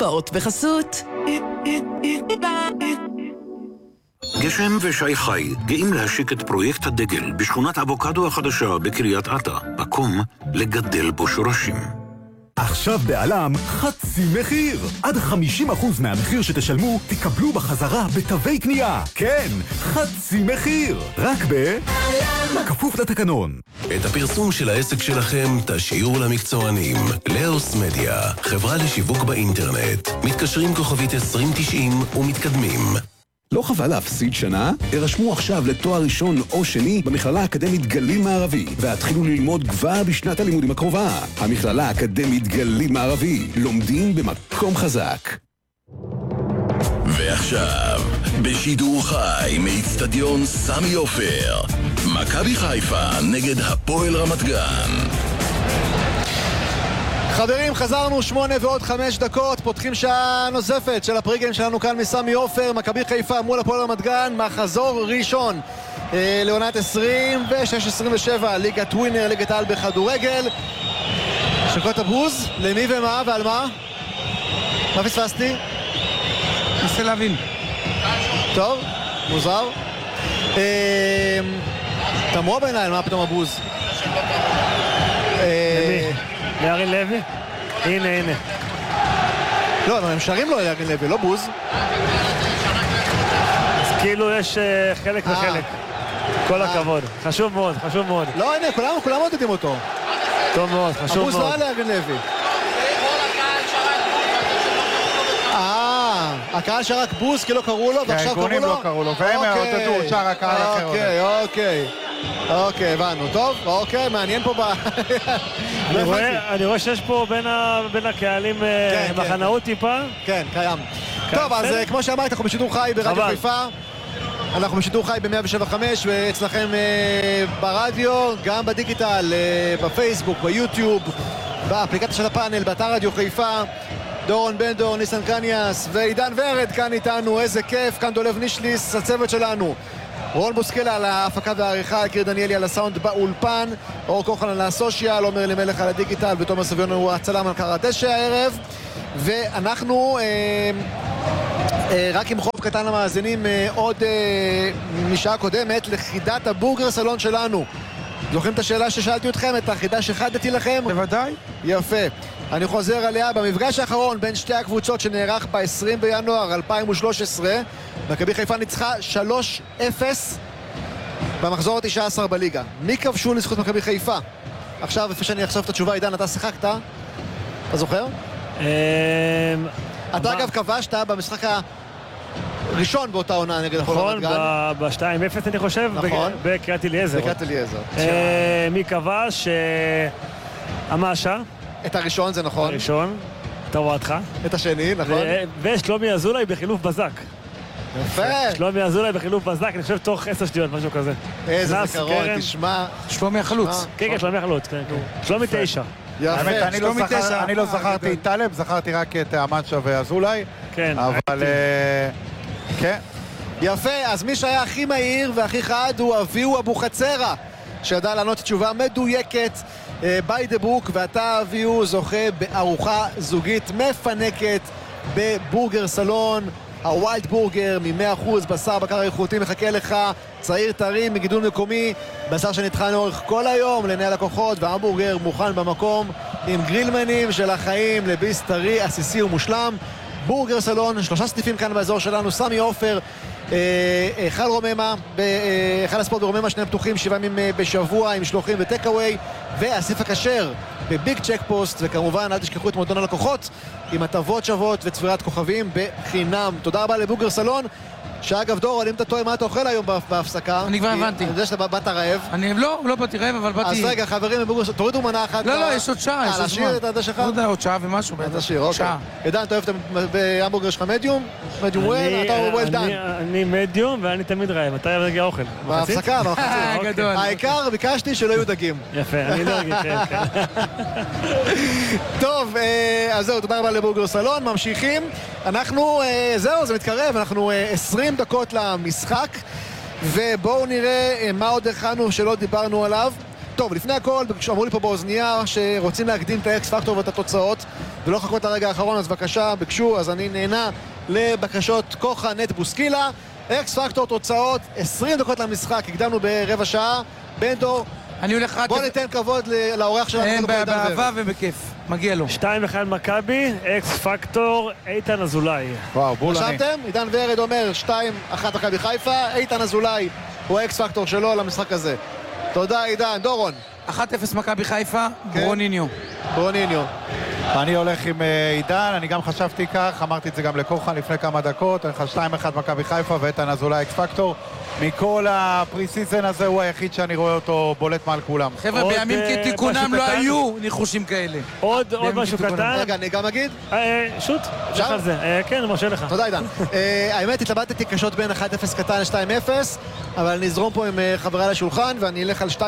פעוט בחסות. גשם ושי חי גאים להשיק את פרויקט הדגל בשכונת אבוקדו החדשה בקריית אתא, מקום לגדל בו שורשים. עכשיו בעלם חצי מחיר. עד 50% מהמחיר שתשלמו תקבלו בחזרה בתווי קנייה. כן, חצי מחיר. רק בעלם. כפוף לתקנון. את הפרסום של העסק שלכם תשאירו למקצוענים. לאוס מדיה, חברה לשיווק באינטרנט. מתקשרים כוכבית 2090 ומתקדמים. לא חבל להפסיד שנה? הרשמו עכשיו לתואר ראשון או שני במכללה האקדמית גליל מערבי והתחילו ללמוד כבר בשנת הלימודים הקרובה. המכללה האקדמית גליל מערבי, לומדים במקום חזק. ועכשיו, בשידור חי מאצטדיון סמי עופר, מכבי חיפה נגד הפועל רמת גן. חברים, חזרנו 8 ועוד 5 דקות, פותחים שעה נוספת של הפריגיים שלנו כאן מסמי עופר, מכבי חיפה מול הפועל רמת גן, מחזור ראשון לעונת 26-27, ליגת ווינר, ליגת העל בכדורגל. שקות הבוז, למי ומה ועל מה? מה פספסתי? נסה להבין. טוב, מוזר. תמרו בעיניי, מה פתאום הבוז? לירין לוי? הנה. לא, הם שרים לו לירין לוי, לא בוז. אז כאילו יש חלק וחלק. כל הכבוד. חשוב מאוד. לא, הנה, כולם מודדים אותו. טוב מאוד, חשוב מאוד. הבוז לא היה לירין לוי. הקהל שרק בוז כי לא קראו לו, ועכשיו קראו לו? הארגונים לא קראו לו, והם עודדו שאר הקהל אחר. אוקיי, הבנו. טוב, אוקיי, מעניין פה אני רואה שיש פה בין הקהלים מחנאות טיפה. כן, קיים. טוב, אז כמו שאמרת, אנחנו בשידור חי ברדיו חיפה. אנחנו בשידור חי ב-107.5 ואצלכם ברדיו, גם בדיגיטל, בפייסבוק, ביוטיוב, באפליקציה של הפאנל, באתר רדיו חיפה. דורון בן דור, ניסן קניאס ועידן ורד כאן איתנו, איזה כיף, כאן דולב נישליס, הצוות שלנו. רון בוסקלה על ההפקה והעריכה, קיר דניאלי על הסאונד באולפן, אור כוחן על הסושיאל, עומר אלימלך על הדיגיטל, ותומר סביון הוא הצלם על קר הדשא הערב. ואנחנו רק עם חוב קטן למאזינים עוד משעה קודמת לחידת הבורגר סלון שלנו. זוכרים את השאלה ששאלתי אתכם, את החידה שחדתי לכם? בוודאי. יפה. אני חוזר עליה במפגש האחרון בין שתי הקבוצות שנערך ב-20 בינואר 2013. מכבי חיפה ניצחה 3-0 במחזור ה-19 בליגה. מי כבשו לזכות מכבי חיפה? עכשיו, לפני שאני אחשוף את התשובה, עידן, אתה שיחקת? אתה זוכר? אתה אגב כבשת במשחק הראשון באותה עונה נגד הפועל רמת גן. נכון, ב-2-0 אני חושב, בקריית אליעזר. בקריית אליעזר. מי כבש? המאשה. את הראשון, זה נכון. הראשון, תורתך. את השני, נכון. ושלומי אזולאי בחילוף בזק. יפה. שלומי אזולאי בחילוף בזק, אני חושב תוך 10 שניות, משהו כזה. איזה זכרון, תשמע. שלומי החלוץ. כן, שלומי החלוץ, כן. שלומי 9. יפה, אני לא זכרתי את טלב, זכרתי רק את המאצ'ה ואזולאי. כן. אבל... כן. יפה, אז מי שהיה הכי מהיר והכי חד הוא אביהו אבו חצרה, שידע לענות תשובה מדויקת by the book, ואתה אביהו זוכה בארוחה זוגית מפנקת בבורגר סלון, הווילד בורגר מ-100% בשר בקר איכותי מחכה לך, צעיר טרי מגידול מקומי, בשר שנטחן לאורך כל היום לעיני הלקוחות, והמבורגר מוכן במקום עם גרילמנים של החיים לביס טרי, עסיסי ומושלם. בורגר סלון, 3 סניפים כאן באזור שלנו, סמי עופר, היכל רוממה, היכל הספורט ברוממה, 2 פתוחים 7 ימים בשבוע עם שלוחים וטקאווי, והסניף הכשר בביג צ'ק פוסט, וכמובן אל תשכחו את מועדון הלקוחות עם הטבות שוות וצבירת כוכבים בחינם. תודה רבה לבורגר סלון, שאגב דור, אם אתה טועה מה אתה אוכל היום בהפסקה? אני כבר הבנתי. אני יודע שאתה באת רעב. אני לא באתי רעב, אבל באתי... אז רגע, חברים, תורידו מנה אחת. לא, יש עוד שעה, יש עוד זמן. להשאיר את הדש שלך? לא יודע, עוד שעה ומשהו. תשאיר, אוקיי. עידן, אתה אוהב בהמבורגר שלך מדיום? מדיום וויל? אתה וויל דן. אני מדיום ואני תמיד רעב. אתה מגיע אוכל. בהפסקה, גדול. העיקר, ביקשתי שלא יהיו דגים. יפה, אני לא אגיד, כן. טוב, אז זהו, תודה רבה לבורגר סלון, ממשיכים. אנחנו, זהו, זה מתקרב, אנחנו 20 דקות למשחק, ובואו נראה מה עוד הכנו שלא דיברנו עליו. טוב, לפני הכל, אמרו לי פה באוזנייה שרוצים להקדים את האקס פקטור ואת התוצאות, ולא לחכות לרגע האחרון, אז בבקשה, ביקשו, אז אני נהנה לבקשות כוחה נט בוסקילה. אקס פקטור תוצאות, 20 דקות למשחק, הקדמנו ברבע שעה. בן דור, אני הולך רק... בוא ניתן כבוד לאורח שלנו. באהבה ובכיף, מגיע לו. 2-1 מכבי, אקס פקטור, איתן אזולאי. וואו, בול אני. חשבתם? עידן ורד אומר 2-1 מכבי חיפה, איתן אזולאי הוא האקס פקטור שלו למשחק הזה. תודה עידן. דורון. 1-0 מכבי חיפה, ברוניניו. ברוניניו. אני הולך עם עידן, אני גם חשבתי כך, אמרתי את זה גם לקוחה לפני כמה דקות, אני חושב 2-1 מכבי חיפה ואיתן אזולאי אקס פקטור. מכל הפרי-סיזן הזה הוא היחיד שאני רואה אותו בולט מעל כולם. חבר'ה, בימים כתיקונם לא היו ניחושים כאלה. עוד משהו קטן. רגע, אני גם אגיד? שוט, אפשר על זה. כן, מרשה לך. תודה עידן. האמת, התלבטתי קשות בין 1-0 קטן ל-2-0, אבל אני אזרום פה עם חברי לשולחן, ואני אלך על 2-0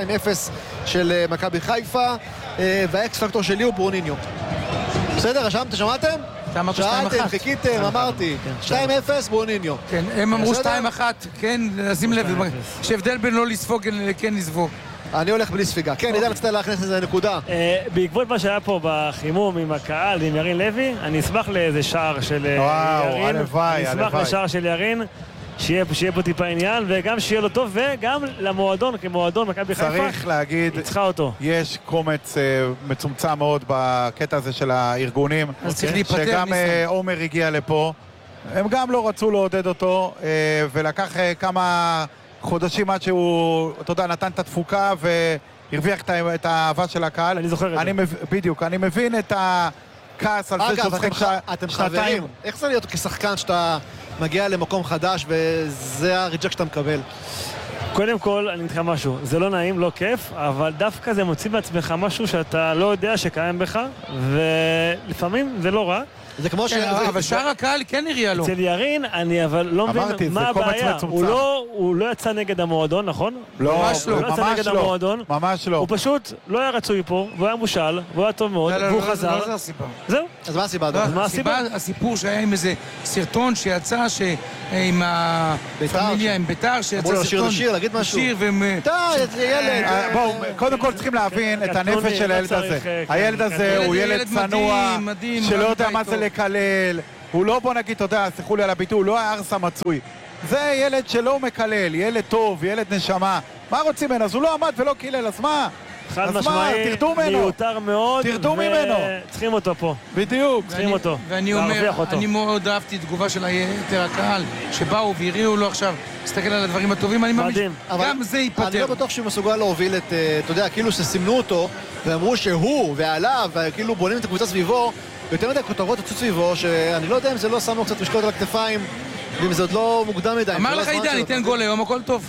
של מכבי חיפה, והאקס פקטור שלי הוא ברוניניו. בסדר, רשמתם, שמעתם? שאלתם, חיכיתם, אמרתי 2-0 ברוניניו. כן, הם אמרו 2-1, כן, שים לב, שהבדל בין לא לספוג לכן לספוג. אני הולך בלי ספיגה. כן, עידן, רצית להכניס לזה נקודה. בעקבות מה שהיה פה בחימום עם הקהל, עם ירין לוי, אני אשמח לאיזה שער של ירין. וואו, הלוואי. אני אשמח לשער של ירין. שיהיה פה טיפה עניין, וגם שיהיה לו טוב, וגם למועדון, כמועדון מכבי חיפה, צריך להגיד, יש קומץ מצומצם מאוד בקטע הזה של הארגונים, שגם עומר הגיע לפה, הם גם לא רצו לעודד אותו, ולקח כמה חודשים עד שהוא, אתה יודע, נתן את התפוקה והרוויח את האהבה של הקהל. אני זוכר את זה. בדיוק, אני מבין את הכעס על זה שצריכים אתם חברים, איך זה להיות כשחקן שאתה מגיע למקום חדש וזה הריג'ק שאתה מקבל? קודם כל, אני אתך משהו, זה לא נעים, לא כיף, אבל דווקא זה מוציא בעצמך משהו שאתה לא יודע שקיים בך, ולפעמים זה לא רע. זה כמו ש... אבל שאר הקהל כן הריע לו. אצל ירין, אני אבל לא מבין מה הבעיה. הוא לא יצא נגד המועדון, נכון? לא, ממש לא. הוא לא יצא נגד המועדון. ממש לא. הוא פשוט לא היה רצוי פה, והוא היה מושל, והוא היה טוב מאוד, והוא חזר. לא זה הסיבה. זהו. אז מה הסיבה? מה הסיבה? הסיפור שהיה עם איזה סרטון שיצא עם הפמיליה, עם ביתר, שיצא סרטון. שיר, להגיד משהו. שיר והם... ילד. בואו, קודם כל צריכים להבין את הנפש של הילד הזה. הילד הזה הוא ילד צנוע, שלא יודע מה זה לקלל. הוא לא, בוא נגיד, אתה יודע, סליחו לי על הביטוי, הוא לא הארס המצוי. זה ילד שלא מקלל, ילד טוב, ילד נשמה. מה רוצים ממנו? אז הוא לא עמד ולא קילל, אז מה? חד משמעי, מיותר מאוד, תרדו ממנו. צריכים אותו פה. בדיוק. צריכים אותו. ואני אומר, אני מאוד אהבתי תגובה של היתר הקהל, שבאו והריעו לו עכשיו, תסתכל על הדברים הטובים, אני מאמין, גם זה ייפטר. אני לא בטוח שהוא מסוגל להוביל את, אתה יודע, כאילו שסימנו אותו, ואמרו שהוא ועליו, וכאילו בונים את הקבוצה סביבו, ויותר מדי כותרות יצאו סביבו, שאני לא יודע אם זה לא שם לו קצת משקולות על הכתפיים, ואם זה עוד לא מוקדם מדי. אמר לך עידן, ניתן גול היום, הכל טוב.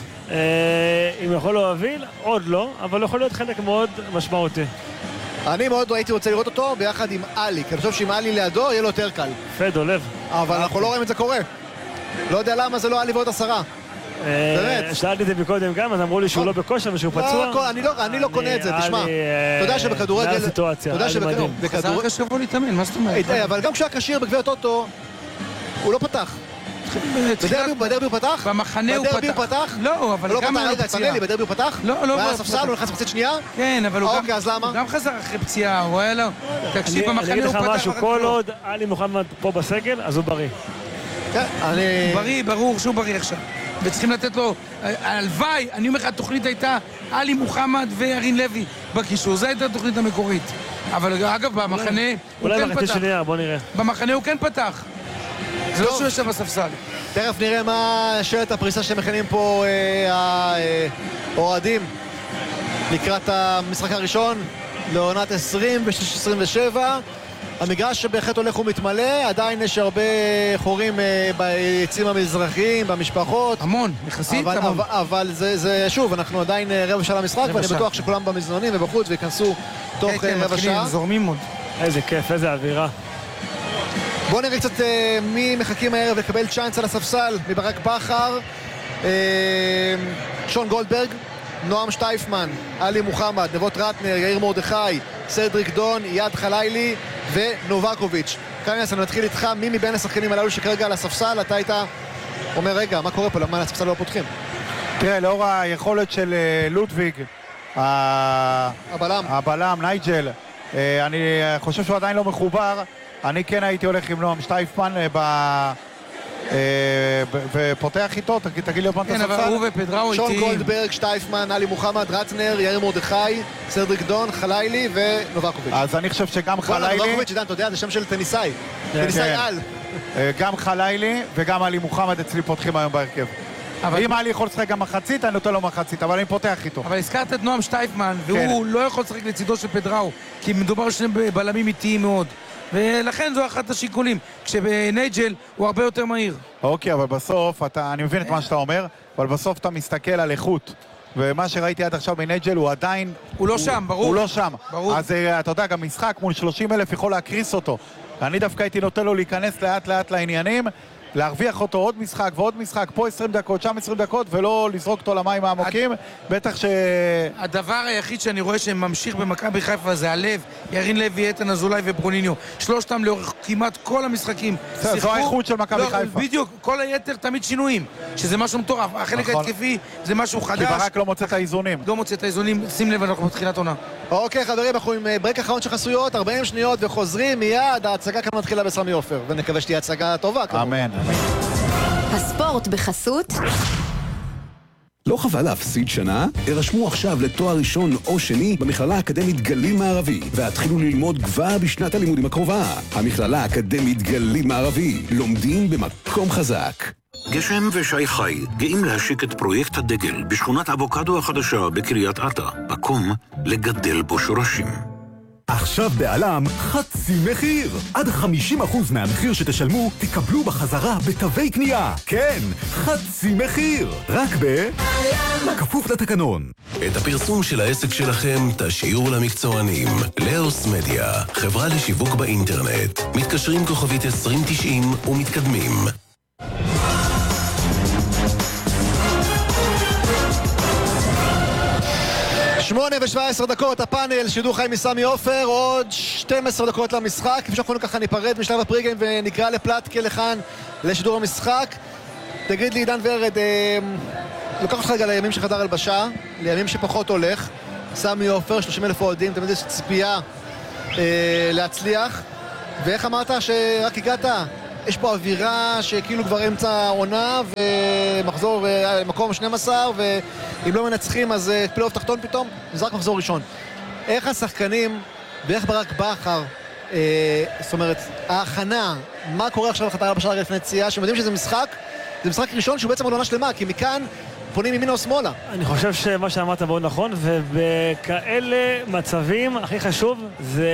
אם יכול להוביל, עוד לא, אבל יכול להיות חלק מאוד משמעותי. אני מאוד הייתי רוצה לראות אותו ביחד עם אלי, כי אני חושב שעם אלי לידו יהיה לו יותר קל. פדו, לב. אבל אנחנו לא רואים את זה קורה. לא יודע למה זה לא אלי ועוד 10. באמת. שאלתי את זה מקודם גם, אז אמרו לי שהוא לא בכושר ושהוא פצוע. אני לא קונה את זה, תשמע. אתה יודע שבכדורגל... זה הסיטואציה, היה לי מדהים. חזר קשיר בו להתאמן, מה זאת אומרת? אבל גם כשהיה קשיר בגביע הטוטו, הוא לא פתח. בדרבי הוא פתח? במחנה הוא פתח. לא, אבל גם היה לו פציעה. בדרבי הוא פתח? לא, לא. והיה לספסל, הוא נכנס מחצית שנייה? כן, אבל הוא גם חזר אחרי פציעה, הוא היה לו... תקשיב, במחנה הוא פתח. אני אגיד לך משהו, כל עוד עלי מוחמד פה בסגל, אז הוא בריא. בריא, ברור שהוא בריא עכשיו. וצריכים לתת לו... הלוואי, אני אומר לך, התוכנית הייתה עלי מוחמד וירין לוי בקישור. זו הייתה התוכנית המקורית. אבל אגב, במחנה הוא כן פתח. בוא נראה. במחנה הוא כן פתח. זה לא שהוא יושב בספסל. תכף נראה מה שאת הפריסה שמכנים פה האוהדים לקראת המשחק הראשון לעונת 20-27. המגרש שבהחלט הולך ומתמלא, עדיין יש הרבה חורים ביציעים המזרחיים, במשפחות. המון, יחסית המון. אבל זה שוב, אנחנו עדיין רבע שעה למשחק, ואני בטוח שכולם במזנונים ובחוץ וייכנסו תוך רבע שעה. זורמים עוד. איזה כיף, איזה אווירה. בואו נראה קצת מי מחכים הערב לקבל צ'אנס על הספסל, מברק בכר, שון גולדברג, נועם שטייפמן, עלי מוחמד, נבות רטנר, יאיר מרדכי, סדריק דון, יד חלילי ונובקוביץ'. קניאס, אני מתחיל איתך, מי מבין השחקנים הללו שכרגע על הספסל, אתה היית אומר, רגע, מה קורה פה, למה על הספסל לא פותחים? תראה, לאור היכולת של לודוויג, הבלם, נייג'ל, אני חושב שהוא עדיין לא מחובר. אני כן הייתי הולך עם נועם שטייפמן ופותח איתו, תגיד לי עוד פעם את הספסל. כן, אבל הוא ופדראו איתי. שון גולדברג, שטייפמן, עלי מוחמד, רטנר, יאיר מרדכי, סדריק דון, חלילי ונובקוביץ'. אז אני חושב שגם חלילי... נובקוביץ', אתה יודע, זה שם של טניסאי. טניסאי על. גם חלילי וגם עלי מוחמד אצלי פותחים היום בהרכב. אם עלי יכול לשחק גם מחצית, אני נותן לו מחצית, אבל אני פותח איתו. אבל הזכרת את נועם שטייפמן, והוא לא יכול לשחק לצידו של פדראו, כי מדובר שני בלמים איטיים מאוד. ולכן זו אחת השיקולים, כשבנייג'ל הוא הרבה יותר מהיר. אוקיי, אבל בסוף, אני מבין את מה שאתה אומר, אבל בסוף אתה מסתכל על איכות. ומה שראיתי עד עכשיו בנייג'ל הוא עדיין... הוא לא שם, ברור. הוא לא שם. ברור. אז אתה יודע, גם משחק מול 30,000 יכול להקריס אותו. אני דווקא הייתי נותן לו להיכנס לאט לאט לעניינים, להרוויח אותו עוד משחק ועוד משחק, פה 20 דקות, שם 20 דקות, ולא לזרוק אותו למים העמוקים. בטח ש... הדבר היחיד שאני רואה שממשיך במכבי חיפה זה הלב, ירין לוי, איתן אזולאי וברוניניו. שלושתם לאורך כמעט כל המשחקים. זו האיכות של מכבי חיפה. בדיוק, כל היתר תמיד שינויים, שזה משהו מטורף. החלק ההתקפי זה משהו חדש. כי ברק לא מוצא את האיזונים. לא מוצא את האיזונים, שים לב, אנחנו בתחילת עונה. אוקיי, חברים, אנחנו עם ברק אחרון של חסויות, 40 שניות וחוזרים מיד. ההצגה כאן מתחילה בסמי עופר, ונקווה שתהיה הצגה טובה. אמן. הספורט בחסות. לא חבל להפסיד שנה? הרשמו עכשיו לתואר ראשון או שני במכללה האקדמית גליל מערבי והתחילו ללמוד כבר בשנת הלימודים הקרובה. המכללה האקדמית גליל מערבי, לומדים במקום חזק. גשם ושי חי גאים להשיק את פרויקט הדגל בשכונת אבוקדו החדשה בקריית אתא, מקום לגדל בו שורשים. עכשיו בעלם חצי מחיר. עד 50% מהמחיר שתשלמו תקבלו בחזרה בתווי קנייה. כן, חצי מחיר. רק בעלם. כפוף לתקנון. את הפרסום של העסק שלכם תשאירו למקצוענים. לאוס מדיה, חברה לשיווק באינטרנט. מתקשרים כוכבית 2090 ומתקדמים. 8:17 דקות, הפאנל, שידור חי מסמי עופר, עוד 12 דקות למשחק. כפי שאנחנו ככה ניפרד משלב הפריגיים ונקרא לפלטקה לכאן לשידור המשחק. תגיד לי, עידן ורד, לוקח אותך רגע לימים שחדר הלבשה, לימים שפחות הולך. סמי עופר, 30,000 אוהדים, תמיד יש ציפייה להצליח. ואיך אמרת שרק הגעת? יש פה אווירה שכאילו כבר אמצע עונה ומחזור למקום 12, ואם לא מנצחים אז פלייאוף תחתון פתאום, זה רק מחזור ראשון. איך השחקנים ואיך ברק בכר, זאת אומרת, ההכנה, מה קורה עכשיו לחדר הלבשה רגע לפני יציאה, שהם יודעים שזה משחק, זה משחק ראשון שהוא בעצם עונה שלמה, כי מכאן פונים ימינה או שמאלה. אני חושב שמה שאמרת מאוד נכון, ובכאלה מצבים הכי חשוב זה...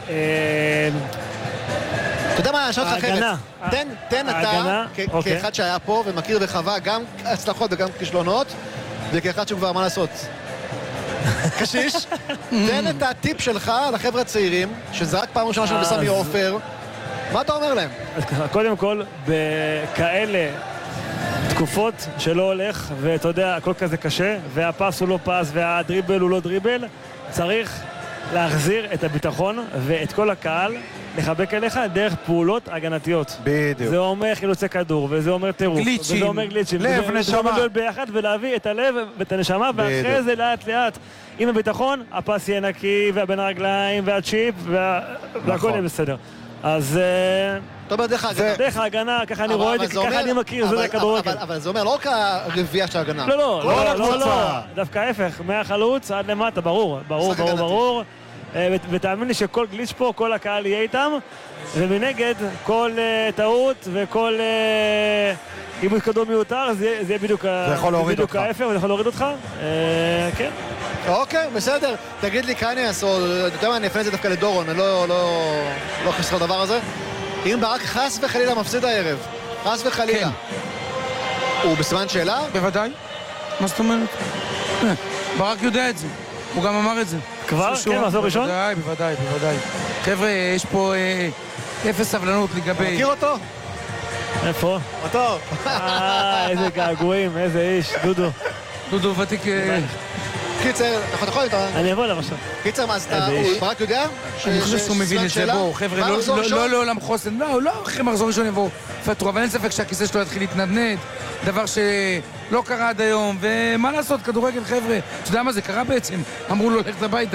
אתה יודע מה, אני אשאל אותך אחרת. תן אתה, אוקיי. כאחד שהיה פה ומכיר וחווה גם הצלחות וגם כישלונות, וכאחד שכבר, מה לעשות, קשיש, תן את הטיפ שלך לחבר'ה הצעירים, שזה רק פעם ראשונה שלנו בסמי עופר, מה אתה אומר להם? קודם כל, בכאלה תקופות שלא הולך, ואתה יודע, הכל כזה קשה, והפס הוא לא פס והדריבל הוא לא דריבל, צריך להחזיר את הביטחון ואת כל הקהל לחבק אליך דרך פעולות הגנתיות. בדיוק. זה אומר חילוצי כדור, וזה אומר טירוף. גליצ'ים. וזה אומר גליצ'ים. לב, נשמה. וזה אומר להיות ביחד ולהביא את הלב ואת הנשמה, ואחרי זה לאט לאט, עם הביטחון, הפס יהיה נקי, והבין הרגליים, והצ'יפ, והכל יהיה בסדר. אז... אתה אומר דרך ההגנה, ככה אני רואה את זה, ככה אני מכיר, זה הכדורגל. אבל זה אומר לא רק הרביעייה של ההגנה. לא, דווקא ההפך, מהחלוץ עד למטה, ברור. ותאמין לי שכל גליץ' פה, כל הקהל יהיה איתם, ומנגד, כל טעות וכל אימוץ כדור מיותר, זה יהיה בדיוק ההפך, וזה יכול להוריד אותך. כן. אוקיי, בסדר. תגיד לי, קייניאס, או אתה יודע מה, אני אפנה את זה דווקא לדורון, אני לא חסר לדבר הזה. אם ברק חס וחלילה מפסיד הערב, חס וחלילה, הוא בסימן שאלה? בוודאי. מה זאת אומרת? ברק יודע את זה. הוא גם אמר את זה. כבר? כן, מחזור ראשון? בוודאי. חבר'ה, יש פה אפס סבלנות לגבי... מכיר אותו? איפה? אותו. איזה געגועים, איזה איש, דודו ותיק... קיצר, אתה יכול איתו. אני אבוא למשל. קיצר, מה, אז אתה... ברק יודע? אני חושב שהוא מבין את זה, בואו, חבר'ה, לא לעולם חוסן, לא אחרי מחזור ראשון יבואו פטרו, אבל אין ספק שהכיסא שלו יתחיל להתנדנד, דבר שלא קרה עד היום, ומה לעשות, כדורגל, חבר'ה, אתה יודע מה זה קרה בעצם? אמרו לו ללכת הביתה,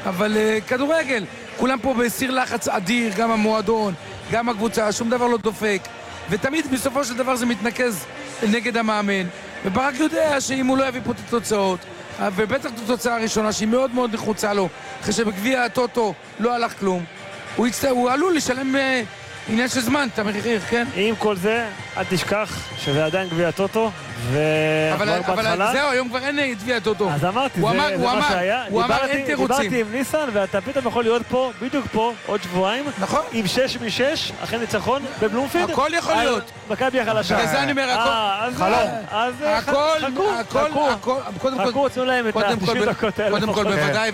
אבל כדורגל, כולם פה בסיר לחץ אדיר, גם המועדון, גם הקבוצה, שום דבר לא דופק. ותמיד בסופו של דבר זה מתנקז נגד המאמן. וברק יודע שאם הוא לא יביא פה את התוצאות, ובטח את התוצאה הראשונה שהיא מאוד מאוד נחוצה לו, אחרי שבגביע הטוטו לא הלך כלום, הוא עלול לשלם עניין של זמן, אתה מחיר, כן? עם כל זה, אל תשכח שזה עדיין גביע הטוטו, אבל זהו, היום כבר אין גביע הטוטו. אז אמרתי, זה מה שהיה. הוא אמר אין תירוצים. דיברתי עם ניסן, ואתה פתאום יכול להיות פה, בדיוק פה, עוד שבועיים, עם 6 מ-6, אחרי ניצחון בבלומפילד. הכל יכול להיות. מכבי החלשה. זה אני אומר, חכו, תנו להם את ה-90 דקות האלה. קודם כל, בוודאי,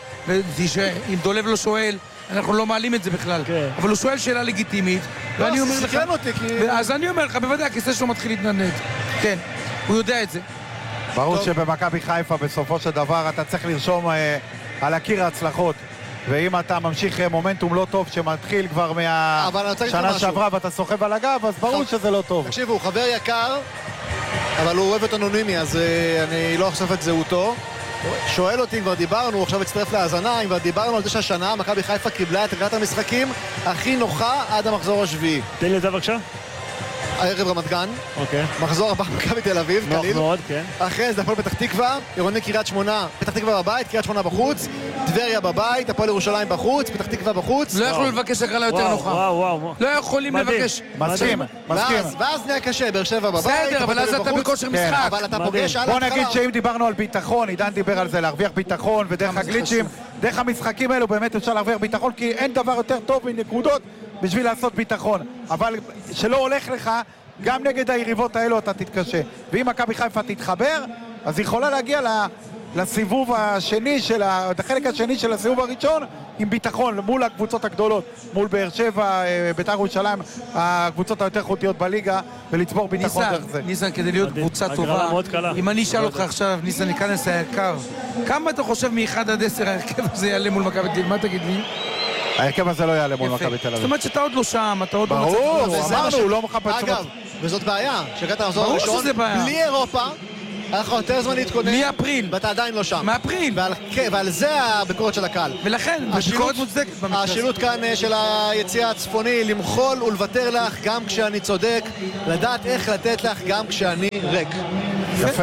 אם דולב לא שואל, אנחנו לא מעלים את זה בכלל. אבל הוא שואל שאלה לגיטימית, ואני אומר לך... אז אני אומר לך, בוודאי, הכיסא שלו מתחיל להתנדנד. כן, הוא יודע את זה. ברור שבמכבי חיפה בסופו של דבר אתה צריך לרשום על הקיר ההצלחות. ואם אתה ממשיך מומנטום לא טוב שמתחיל כבר מהשנה שעברה ואתה סוחב על הגב, אז ברור שזה לא טוב. תקשיבו, הוא חבר יקר, אבל הוא אוהב את אנונימי, אז אני לא אחשוף את זהותו. שואל אותי אם כבר דיברנו, הוא עכשיו הצטרף להאזנה, אם כבר דיברנו על זה שהשנה מכבי חיפה קיבלה את רגעת המשחקים הכי נוחה עד המחזור השביעי. תן לי את זה בבקשה. הערב רמת גן, מחזור הבא מכבי תל אביב, נוח מאוד, כן. אחרי זה הפועל פתח תקווה, עירוני קריית שמונה, פתח תקווה בבית, קריית שמונה בחוץ, טבריה בבית, הפועל ירושלים בחוץ, פתח תקווה בחוץ. לא יכולו לבקש הגרלה יותר נוחה. לא יכולים לבקש. מסכים. ואז נהיה קשה, באר שבע בבית. בסדר, אבל אז אתה בכושר משחק. אבל אתה פוגש על בוא נגיד שאם דיברנו על ביטחון, עידן דיבר על זה, להרוויח ביטחון ודרך הגליצ'ים, דרך המשחקים האלו באמת אפשר להרוויח ביטחון, כי אין דבר יותר טוב מנקודות בשביל לעשות ביטחון. אבל שלא הולך לך, גם נגד היריבות האלו אתה תתקשה. ואם מכבי חיפה תתחבר, אז היא יכולה להגיע לסיבוב השני החלק השני של הסיבוב הראשון עם ביטחון מול הקבוצות הגדולות, מול באר שבע, בית"ר ירושלים, הקבוצות היותר חוטיות בליגה, ולצבור ביטחון דרך זה. ניסן, כדי להיות קבוצה טובה, אם אני אשאל אותך עכשיו, ניסן, ניכנס היקר, כמה אתה חושב מ-1 עד 10 ההרכב הזה יעלה מול מכבי תל אביב? מה תגיד לי? ההרכב הזה לא יעלה מול מכבי תל אביב. זאת אומרת שאתה עוד לא שם, אתה עוד לא מצא... ברור, אמרנו, הוא לא מחפש... אגב, וזאת בעיה, שהגעת לחזור הראשון, בלי אירופה, היה לך יותר זמן להתכונן, מאפריל, ואתה עדיין לא שם. מאפריל. ועל זה הביקורת של הקהל. ולכן, ביקורת מוצדקת במקרה. השילוט כאן של היציאה הצפוני, למחול ולוותר לך גם כשאני צודק, לדעת איך לתת לך גם כשאני ריק. יפה.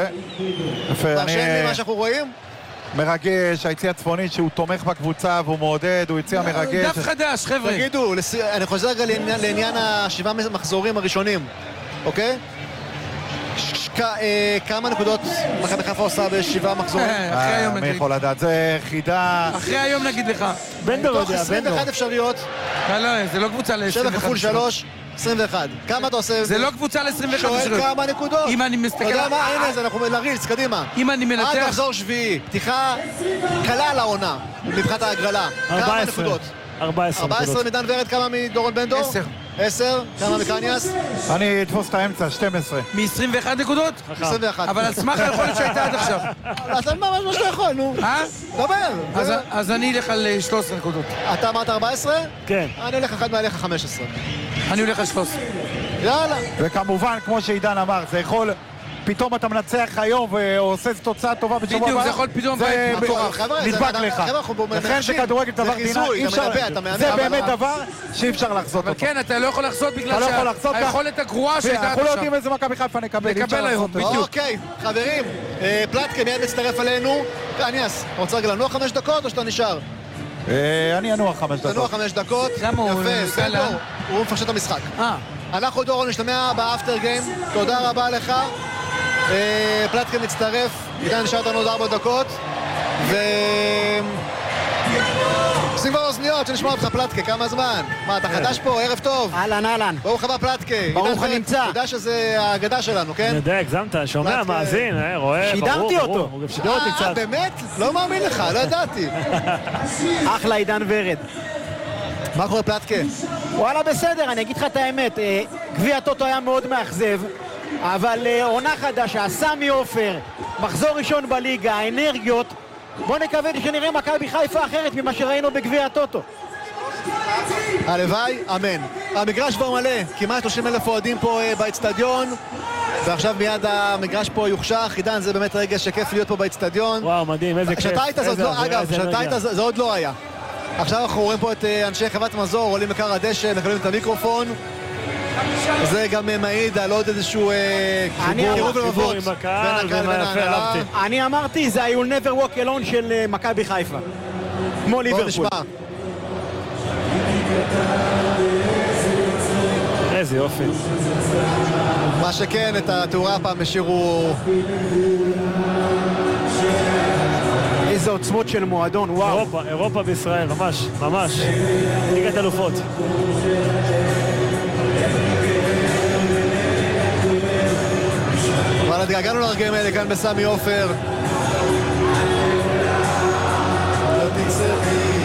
והשם לי מה שאנחנו רואים? מרגש, היציאה הצפונית שהוא תומך בקבוצה והוא מעודד, הוא יציאה מרגש. דף חדש, חבר'ה. תגידו, אני חוזר רגע לעניין השבעה מחזורים הראשונים, אוקיי? כמה נקודות מכבי חיפה עושה בשבעה מחזורים? אחרי היום מי נגיד. יכול לדעת? זה חידה... אחרי היום נגיד לך. בנדו יודע, בנדו. 21 אפשריות. לא, זה לא קבוצה ל-21. 7 כפול 3, 21. כמה אתה עושה? זה לא קבוצה ל-21. שואל כמה נקודות. אם אני מסתכל... אתה יודע מה? הנה זה, אנחנו נריץ, קדימה. אם אני מנתח... עד מחזור שביעי. פתיחה קלה על העונה, מבחינת ההגרלה. כמה נקודות? 14 מדן ורד, כמה מדורון בנדו? 10, כמה מקניאס? אני אתפוס את האמצע, 12. מ-21 נקודות? 21. אבל על סמך היכולת שהייתה עד עכשיו. אתה ממש מה שאתה יכול, נו. דבר. אז אני אלך על 13 נקודות. אתה אמרת 14? כן. אני הולך אחד מעליך 15. אני הולך על 13. יאללה. וכמובן, כמו שעידן אמר, זה יכול... פתאום אתה מנצח היום ועושה תוצאה טובה בשבוע הבא. בדיוק, זה יכול פתאום... זה נדבק לך. לכן בכדורגל דבר דינה, זה באמת דבר שאי אפשר לחזות אותו. אבל כן, אתה לא יכול לחזות בגלל שהיכולת הגרועה שהייתה אנחנו לא יודעים איזה מכבי חיפה נקבל היום, בדיוק. אוקיי, חברים, פלטקה מיד מצטרף אלינו. קניאס, רוצה רגע לנוח 5 דקות או שאתה נשאר? אני אנוח 5 דקות. תנוח 5 דקות. למה הוא נוסע לה? הוא מפרשת את המשחק. אנחנו דורון נשתמע באפטר גיים. תודה רבה לך. פלטקה מצטרף, איתן נשאר אותנו עוד 4 דקות שים כבר אוזניות שנשמע אותך פלטקה, כמה זמן? מה, אתה חדש פה? ערב טוב. אהלן. ברוך הבא פלטקה. ברוך הנמצא. אתה יודע שזה האגדה שלנו, כן? אני יודע, הגזמת, שומע, מאזין, רואה, שידרתי אותו. הוא גם שידר אותי קצת. באמת? לא מאמין לך, לא ידעתי. אחלה עידן ורד. מה קורה פלטקה? וואלה בסדר, אני אגיד לך את האמת, גביע הטוטו היה מאוד מאכזב, אבל עונה חדשה, סמי עופר, מחזור ראשון בליגה, האנרגיות, בוא נקווה שנראה מכבי חיפה אחרת ממה שראינו בגביע הטוטו. הלוואי, אמן. המגרש כבר מלא, כמעט 30,000 אוהדים פה באצטדיון, ועכשיו מיד המגרש פה יוחשך. עידן, זה באמת רגע שכיף להיות פה באצטדיון. וואו, מדהים, איזה כיף. שאתה היית, אגב, שאתה היית, זה עוד לא היה. עכשיו אנחנו רואים פה את אנשי חברת מזור, עולים לקר הדשא, מקבלים את המיקרופון. זה גם מעיד על עוד איזשהו קירוב לבבות עם הקהל ומאפה אהבתי. אני אמרתי, זה ה-You'll never walk alone של מכבי חיפה, כמו ליברפול. איזה יופי. מה שכן, את התאורה הפעם השאירו... איזה עוצמות של מועדון, וואו. אירופה בישראל, ממש, ממש. ליגת אלופות. אבל התגעגענו לרגעים האלה כאן בסמי עופר.